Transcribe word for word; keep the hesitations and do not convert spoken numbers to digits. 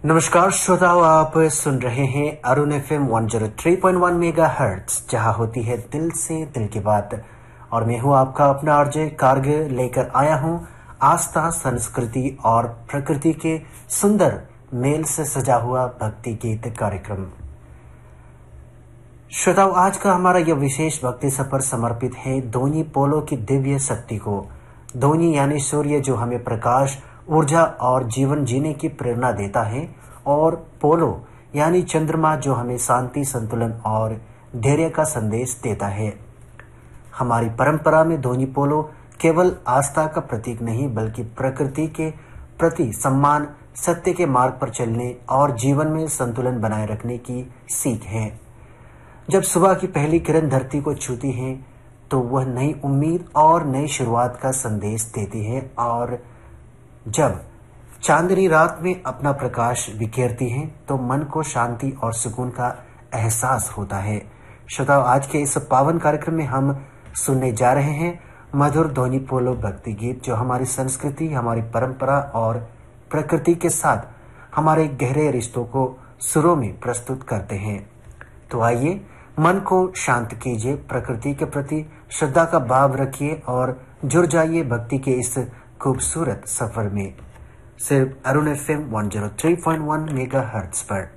नमस्कार श्रोताओं, आप सुन रहे हैं Arun F M one zero three point one mega hertz, जहां होती है दिल से दिल की बात। और मैं हूं आपका अपना आरजे कारगे, लेकर आया हूं आस्था, संस्कृति और प्रकृति के सुंदर मेल से सजा हुआ भक्ति गीत कार्यक्रम। श्रोताओं, आज का हमारा यह विशेष भक्ति सफर समर्पित है दोनी पोलो की दिव्य शक्ति को। दोनी यानी सूर्य, जो हमें प्रकाश, ऊर्जा और जीवन जीने की प्रेरणा देता है, और पोलो यानी चंद्रमा, जो हमें शांति, संतुलन और धैर्य का संदेश देता है। हमारी परंपरा में दोनी पोलो केवल आस्था का प्रतीक नहीं, बल्कि प्रकृति के प्रति सम्मान, सत्य के मार्ग पर चलने और जीवन में संतुलन बनाए रखने की सीख है। जब सुबह की पहली किरण धरती को छूती है, तो वह नई उम्मीद और नई शुरुआत का संदेश देती है, और जब चांदनी रात में अपना प्रकाश बिखेरती है, तो मन को शांति और सुकून का एहसास होता है। श्रोताओं, आज के इस पावन कार्यक्रम में हम सुनने जा रहे हैं मधुर दोनी पोलो भक्ति गीत, जो हमारी संस्कृति, हमारी परंपरा और प्रकृति के साथ हमारे गहरे रिश्तों को सुरों में प्रस्तुत करते हैं। तो आइए, मन को शांत कीजिए, प्रकृति के प्रति श्रद्धा का भाव रखिए और जुड़ जाइए भक्ति के इस खूबसूरत सफर में, सिर्फ Arun F M one zero three point one mega hertz पर।